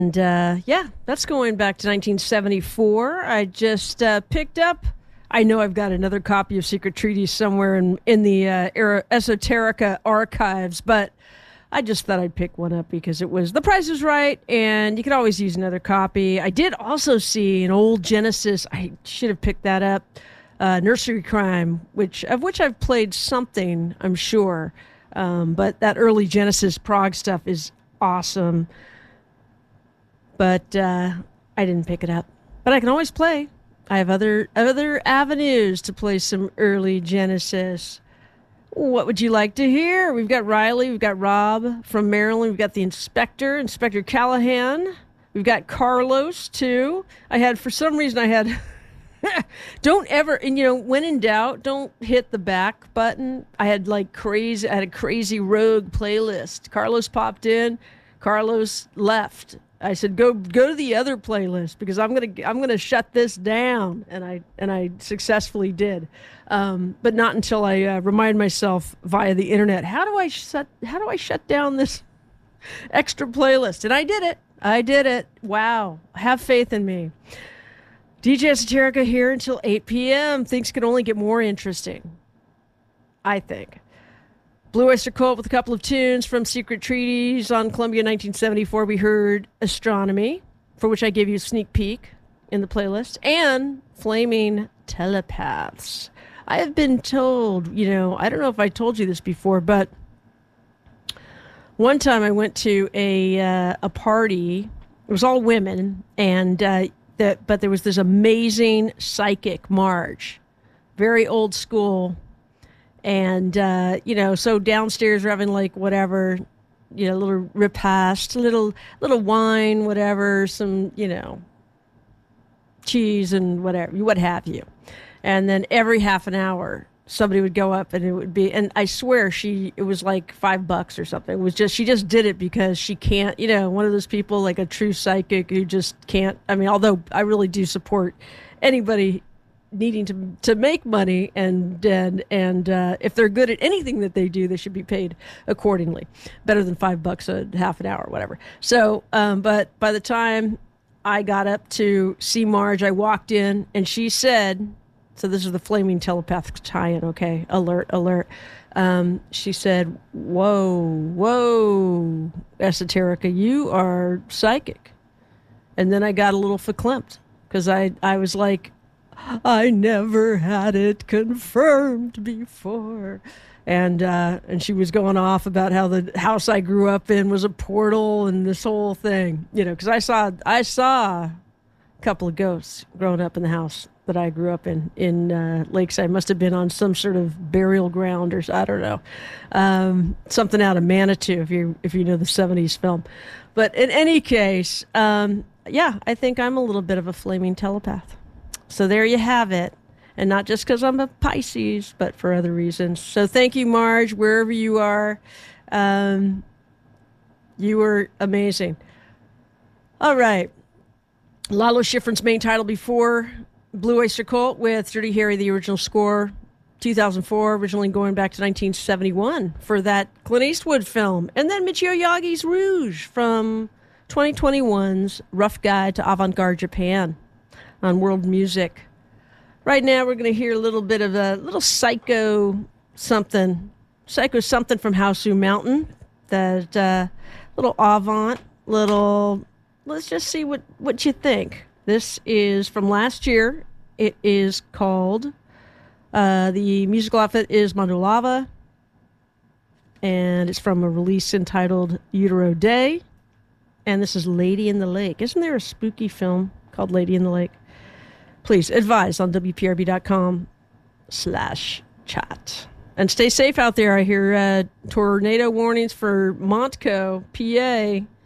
And yeah, that's going back to 1974. I just picked up. I know I've got another copy of Secret Treaties somewhere in the Esoterica archives, but I just thought I'd pick one up because it was the price is right, and you could always use another copy. I did also see an old Genesis. I should have picked that up. Nursery Crime, which I've played something, I'm sure, but that early Genesis prog stuff is awesome. But I didn't pick it up. But I can always play. I have other avenues to play some early Genesis. What would you like to hear? We've got Riley, we've got Rob from Maryland, we've got the Inspector Callahan. We've got Carlos too. For some reason I had don't ever, and when in doubt, don't hit the back button. I had a crazy rogue playlist. Carlos popped in, Carlos left. I said, go to the other playlist because I'm gonna shut this down, and I successfully did, but not until I remind myself via the internet. How do I shut down this extra playlist? And I did it. Wow, have faith in me. DJ Esoterica here until 8 p.m. Things can only get more interesting, I think. Blue Oyster Cult with a couple of tunes from Secret Treaties. On Columbia 1974, we heard Astronomy, for which I gave you a sneak peek in the playlist, and Flaming Telepaths. I have been told, I don't know if I told you this before, but one time I went to a party. It was all women, and but there was this amazing psychic Marge, very old school. And, so downstairs we're having whatever, little repast, little wine, whatever, some, cheese and whatever, what have you. And then every half an hour, somebody would go up and it would be, and I swear it was like $5 or something. It was she just did it because she can't, one of those people, like a true psychic who just can't, although I really do support anybody needing to make money, and if they're good at anything that they do, they should be paid accordingly. Better than $5 a half an hour, whatever. So, but by the time I got up to see Marge, I walked in and she said, so this is the Flaming Telepath tie-in, okay? Alert. She said, whoa, Esoterica, you are psychic. And then I got a little verklempt because I was like, I never had it confirmed before. And she was going off about how the house I grew up in was a portal and this whole thing, because I saw a couple of ghosts growing up in the house that I grew up in Lakeside. Must have been on some sort of burial ground or I don't know, something out of Manitou if you know the 70s film. But in any case, yeah, I think I'm a little bit of a flaming telepath. So there you have it. And not just because I'm a Pisces, but for other reasons. So thank you, Marge, wherever you are. You were amazing. All right. Lalo Schifrin's main title before Blue Oyster Cult with Dirty Harry, the original score, 2004, originally going back to 1971 for that Clint Eastwood film. And then Michio Yagi's Rouge from 2021's Rough Guide to Avant-Garde Japan on World Music. Right now we're going to hear a little bit of a little psycho something from Hausu Mountain. That little avant, let's just see what you think. This is from last year. It is called, the musical outfit is Mandolava, and it's from a release entitled Utero Day. And this is Lady in the Lake. Isn't there a spooky film called Lady in the Lake? Please advise on WPRB.com/chat. And stay safe out there. I hear tornado warnings for Montco, PA.